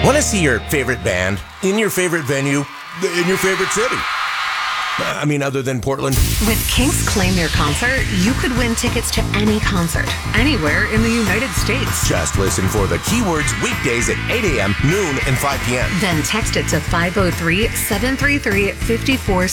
Want to see your favorite band in your favorite venue in your favorite city? I mean, other than Portland. With Kinks Claim Your Concert, you could win tickets to any concert, anywhere in the United States. Just listen for the keywords weekdays at 8 a.m., noon, and 5 p.m. Then text it to 503-733-54